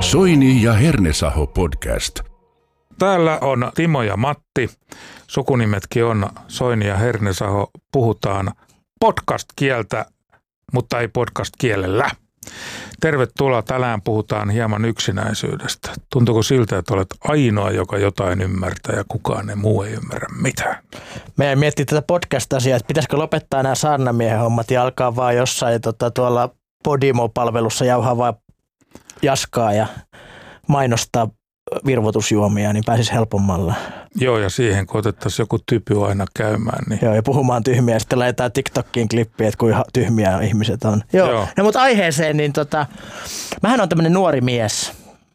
Soini ja Hernesaho podcast. Täällä on Timo ja Matti. Sukunimetkin on Soini ja Hernesaho. Puhutaan podcast-kieltä, mutta ei podcast-kielellä. Tervetuloa. Tänään puhutaan hieman yksinäisyydestä. Tuntuuko siltä, että olet ainoa, joka jotain ymmärtää ja kukaan muu ei ymmärrä mitään? Meidän miettii tätä podcast-asiaa, että pitäisikö lopettaa nämä saarnamiehen hommat ja alkaa vaan jossain tuolla Podimo-palvelussa jauhaa vaan jaskaa ja mainostaa virvoitusjuomia, niin pääsisi helpommalla. Joo, ja siihen kun otettaisiin joku typy aina käymään. Niin. Joo, ja puhumaan tyhmiä, ja sitten laitetaan TikTokiin klippiä, että kuinka tyhmiä ihmiset on. Joo. No mutta aiheeseen, niin mähän on tämmöinen nuori mies,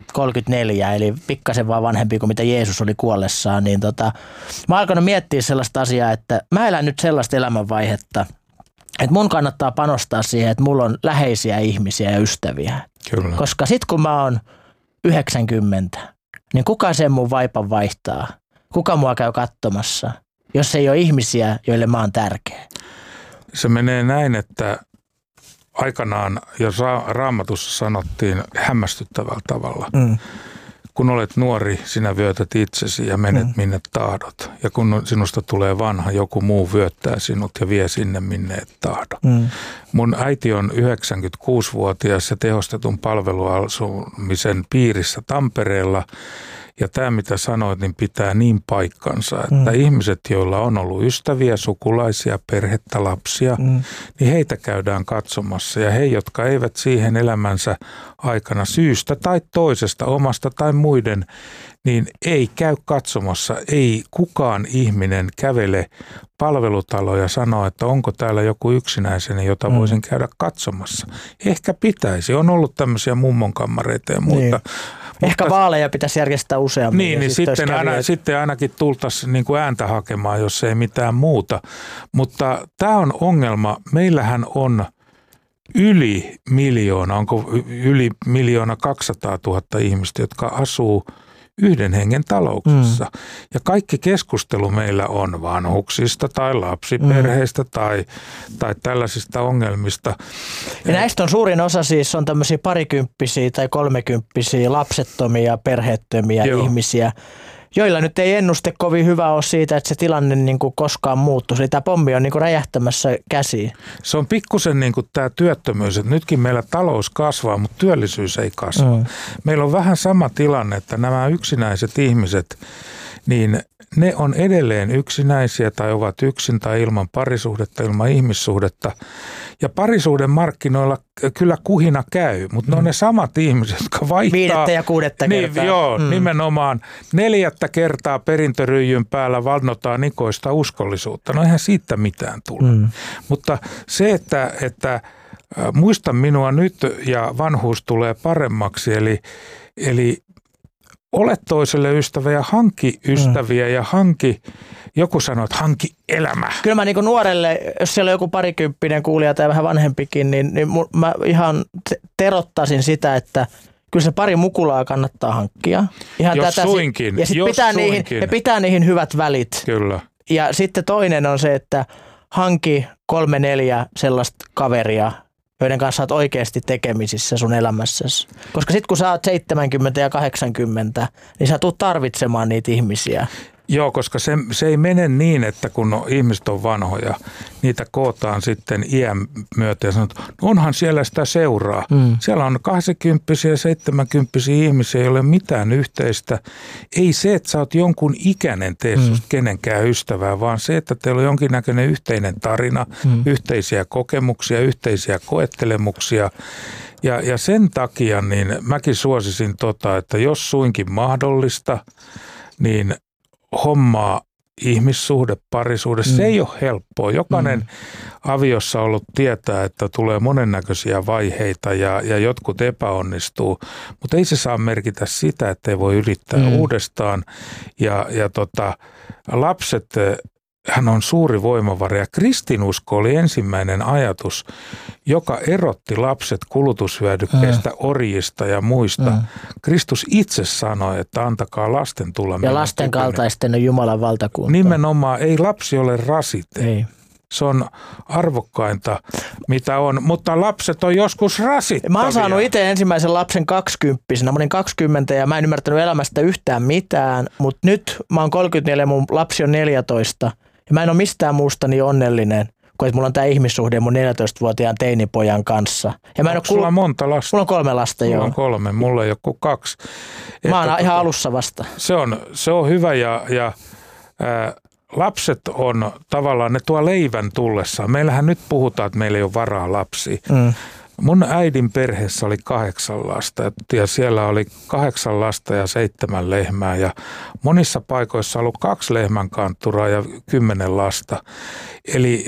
34, eli pikkasen vaan vanhempi kuin mitä Jeesus oli kuollessaan, niin mä oon alkanut miettiä sellaista asiaa, että mä elän nyt sellaista elämänvaihetta, että mun kannattaa panostaa siihen, että mulla on läheisiä ihmisiä ja ystäviä. Kyllä. Koska sit kun mä oon 90, niin kuka sen mun vaipan vaihtaa? Kuka mua käy katsomassa, jos ei ole ihmisiä, joille mä oon tärkeä? Se menee näin, että aikanaan, jos Raamatussa sanottiin hämmästyttävällä tavalla, kun olet nuori, sinä vyötät itsesi ja menet minne tahdot. Ja kun sinusta tulee vanha, joku muu vyöttää sinut ja vie sinne, minne et tahdo. Mun äiti on 96-vuotias ja tehostetun palveluasumisen piirissä Tampereella. Ja tämä, mitä sanoit, niin pitää niin paikkansa, että ihmiset, joilla on ollut ystäviä, sukulaisia, perhettä, lapsia, niin heitä käydään katsomassa. Ja he, jotka eivät siihen elämänsä aikana syystä tai toisesta, omasta tai muiden, niin ei käy katsomassa. Ei kukaan ihminen kävele palvelutaloja ja sanoo, että onko täällä joku yksinäiseni, jota voisin käydä katsomassa. Ehkä pitäisi. On ollut tämmöisiä mummonkammareita ja muuta. Niin. Ehkä vaaleja pitäisi järjestää useammin. Niin sitten ainakin tultaisiin niin kuin ääntä hakemaan, jos ei mitään muuta. Mutta tämä on ongelma. Meillähän on yli 1 200 000 ihmistä, jotka asuu yhden hengen talouksissa. Ja kaikki keskustelu meillä on vanhuksista tai lapsiperheistä tai tällaisista ongelmista. Ja näistä on suurin osa siis on tämmöisiä parikymppisiä tai 30-vuotiaita lapsettomia, perheettömiä ihmisiä, joilla nyt ei ennuste kovin hyvä ole siitä, että se tilanne niin kuin koskaan muuttuisi. Eli tämä pommi on niin kuin räjähtämässä käsiin. Se on pikkusen niin kuin tämä työttömyys, että nytkin meillä talous kasvaa, mutta työllisyys ei kasva. Meillä on vähän sama tilanne, että nämä yksinäiset ihmiset, niin ne on edelleen yksinäisiä tai ovat yksin tai ilman parisuhdetta, ilman ihmissuhdetta. Ja parisuhden markkinoilla kyllä kuhina käy, mutta ne on ne samat ihmiset, jotka vaihtaa. 5. ja 6. kertaa. Joo, nimenomaan 4. kertaa perintöryijyn päällä vannotaan ikoista uskollisuutta. No eihän siitä mitään tule. Mutta se, että muista minua nyt ja vanhuus tulee paremmaksi, eli ole toiselle ystävä ja hanki ystäviä ja joku sanoo, että hanki elämä. Kyllä mä niin nuorelle, jos siellä on joku parikymppinen kuulija tai vähän vanhempikin, niin mä ihan terottaisin sitä, että kyllä se pari mukulaa kannattaa hankkia. Ihan jos suinkin. Ja sitten pitää niihin hyvät välit. Kyllä. Ja sitten toinen on se, että hanki 3-4 sellaista kaveria, joiden kanssa olet oikeasti tekemisissä sun elämässäsi. Koska sitten kun sä oot 70 ja 80, niin sä tulet tarvitsemaan niitä ihmisiä. Joo, koska se ei mene niin, että kun ihmiset on vanhoja, niitä kootaan sitten iän myötä ja sanotaan, no onhan siellä sitä seuraa. Siellä on 80 ja 70 ihmisiä, ei ole mitään yhteistä. Ei se, että sä oot jonkun ikäinen tee susta kenenkään ystävää, vaan se, että teillä on jonkinnäköinen yhteinen tarina, yhteisiä kokemuksia, yhteisiä koettelemuksia. Ja sen takia niin mäkin suosisin että jos suinkin mahdollista, niin hommaa ihmissuhde, parisuhde, se ei ole helppoa. Jokainen aviossa ollut tietää, että tulee monennäköisiä vaiheita ja jotkut epäonnistuu, mutta ei se saa merkitä sitä, että ei voi yrittää uudestaan. Ja lapset, hän on suuri voimavara ja kristinusko oli ensimmäinen ajatus, joka erotti lapset kulutushyödykkeistä, orjista ja muista. Kristus itse sanoi, että antakaa lasten tulla. Ja lasten kaltaisten on Jumalan valtakunta. Nimenomaan, ei lapsi ole rasite. Ei. Se on arvokkainta, mitä on, mutta lapset on joskus rasittavia. Mä oon saanut itse ensimmäisen lapsen 20-vuotiaana. Mä olin 20 ja mä en ymmärtänyt elämästä yhtään mitään, mutta nyt mä oon 34 ja mun lapsi on 14 ja mä en ole mistään muusta niin onnellinen, kun mulla on tää ihmissuhde mun 14-vuotiaan teinipojan kanssa. Ja mä en sulla on monta lasta? Mulla on 3 lasta, joo. Mulla on 3, mulla ei ole kuin 2. Mä oon ihan alussa vasta. Se on hyvä ja lapset on tavallaan, ne tuo leivän tullessaan. Meillähän nyt puhutaan, että meillä ei ole varaa lapsia. Mun äidin perheessä oli 8 lasta ja siellä oli 8 lasta ja 7 lehmää ja monissa paikoissa on ollut 2 lehmänkantturaa ja 10 lasta. Eli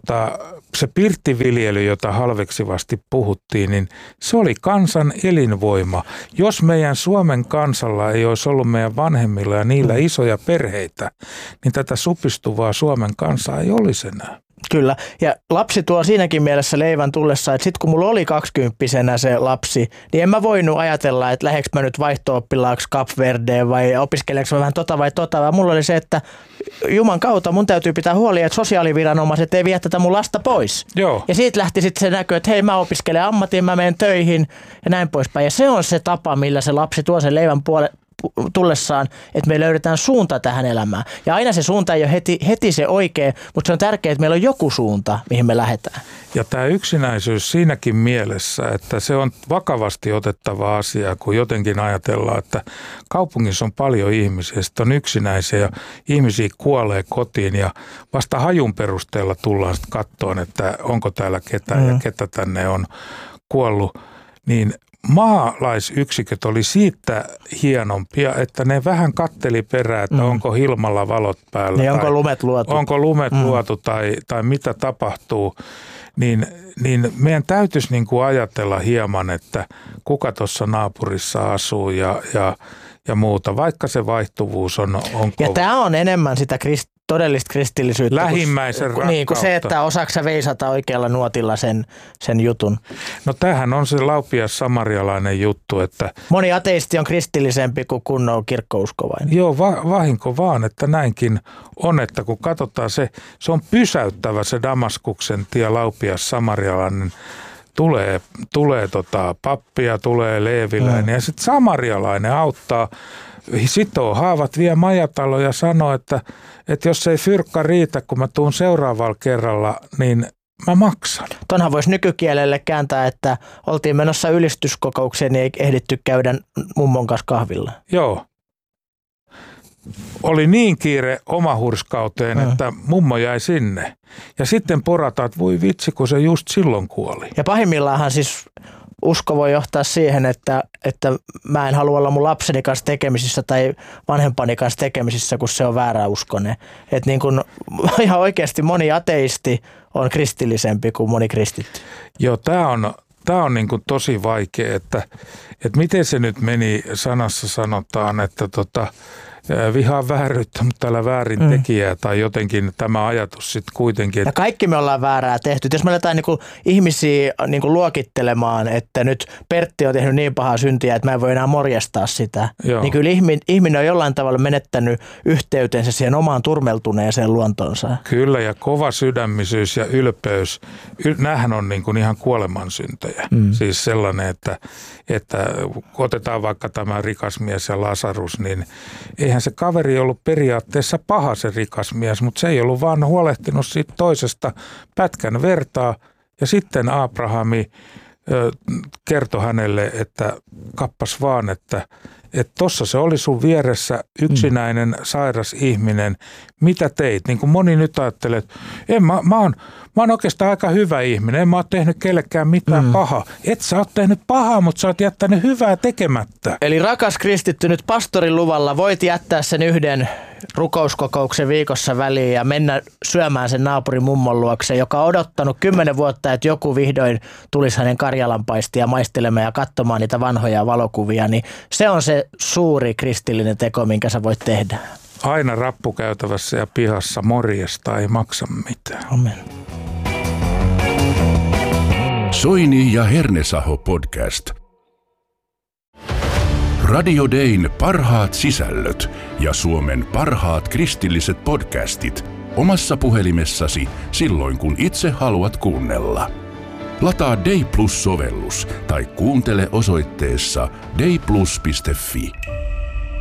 se pirttiviljely, jota halveksivasti puhuttiin, niin se oli kansan elinvoima. Jos meidän Suomen kansalla ei olisi ollut meidän vanhemmilla ja niillä isoja perheitä, niin tätä supistuvaa Suomen kansaa ei olisi enää. Kyllä, ja lapsi tuo siinäkin mielessä leivän tullessa, että sitten kun mulla oli 20-vuotiaana se lapsi, niin en mä voinut ajatella, että lähdekö mä nyt vaihto-oppilaaksi Cap Verdeen vai opiskeleeko mä vähän vai vaan mulla oli se, että Juman kautta mun täytyy pitää huoli, että sosiaaliviranomaiset ei vie tätä mun lasta pois. Joo. Ja siitä lähti sitten se näkö, että hei, mä opiskelen ammatin, mä menen töihin ja näin poispäin. Ja se on se tapa, millä se lapsi tuo sen leivän tullessaan, että me löydetään suunta tähän elämään. Ja aina se suunta ei ole heti se oikea, mutta se on tärkeää, että meillä on joku suunta, mihin me lähdetään. Ja tämä yksinäisyys siinäkin mielessä, että se on vakavasti otettava asia, kun jotenkin ajatellaan, että kaupungissa on paljon ihmisiä, sitten on yksinäisiä ja ihmisiä kuolee kotiin ja vasta hajun perusteella tullaan sitten kattoon, että onko täällä ketään ja ketä tänne on kuollut, niin maalaisyksiköt oli siitä hienompia, että ne vähän katteli perään, että onko Hilmalla valot päällä. Niin onko lumet luotu. Onko lumet luotu tai mitä tapahtuu. Niin meidän täytyisi niin kuin ajatella hieman, että kuka tuossa naapurissa asuu ja muuta, vaikka se vaihtuvuus on kova. Ja tämä on enemmän sitä todellista kristillisyyttä. Lähimmäisen rakkautta. Niin kuin se, että osaako sä veisata oikealla nuotilla sen jutun. No tämähän on se laupias samarialainen juttu, että moni ateisti on kristillisempi kuin kunnon kirkkouskovainen. Joo, vahinko vaan, että näinkin on, että kun katsotaan se on pysäyttävä se Damaskuksen tie, laupias samarialainen. Tulee pappia, tulee leeviläinen ja sitten samarialainen auttaa, sitoo haavat, vie majatalo ja sanoo, että jos ei fyrkka riitä, kun mä tuun seuraavalla kerralla, niin mä maksan. Tonhan voisi nykykielelle kääntää, että oltiin menossa ylistyskokoukseen, niin ei ehditty käydä mummon kanssa kahvilla. Joo. Oli niin kiire omahurskauteen, että mummo jäi sinne. Ja sitten porataan, että voi vitsi, kun se just silloin kuoli. Ja pahimmillaan siis usko voi johtaa siihen, että mä en halua olla mun lapseni kanssa tekemisissä tai vanhempani kanssa tekemisissä, kun se on väärä-uskonen. Että niin kun ihan oikeasti moni ateisti on kristillisempi kuin moni kristitty. Joo, tämä on niin kuin tosi vaikea, että miten se nyt meni, sanassa sanotaan, että vihaa vääryyttä, mutta älä väärin tekijää tai jotenkin tämä ajatus sitten kuitenkin. Ja kaikki me ollaan väärää tehty. Jos me aletaan niinku ihmisiä niinku luokittelemaan, että nyt Pertti on tehnyt niin pahaa syntiä, että mä en voi enää morjestaa sitä, niin kyllä ihminen on jollain tavalla menettänyt yhteytensä siihen omaan turmeltuneeseen luontoonsa. Kyllä, ja kova sydämisyys ja ylpeys, nämähän on niin kuin ihan kuolemansyntejä. Siis sellainen, että otetaan vaikka tämä rikas mies ja Lasarus, niin eihän se kaveri ollut periaatteessa paha se rikas mies, mutta se ei ollut vaan huolehtinut siitä toisesta pätkän vertaa. Ja sitten Abrahami kertoi hänelle, että kappas vaan, että tossa se oli sun vieressä yksinäinen sairas ihminen. Mitä teit? Niin kuin moni nyt ajattelee, että mä oon oikeastaan aika hyvä ihminen. En mä ole tehnyt kellekään mitään pahaa. Et sä oot tehnyt pahaa, mutta sä oot jättänyt hyvää tekemättä. Eli rakas kristitty, nyt pastorin luvalla voit jättää sen yhden rukouskokouksen viikossa väliin ja mennä syömään sen naapurin mummon luokse, joka on odottanut 10 vuotta, että joku vihdoin tulisi hänen karjalanpaistia maistelemaan ja katsomaan niitä vanhoja valokuvia, niin se on se suuri kristillinen teko, minkä sä voit tehdä. Aina rappukäytävässä ja pihassa morjesta ei maksa mitään. Amen. Soini ja Hernesaho podcast. Radio Dayn parhaat sisällöt ja Suomen parhaat kristilliset podcastit omassa puhelimessasi silloin, kun itse haluat kuunnella. Lataa Day Plus-sovellus tai kuuntele osoitteessa dayplus.fi.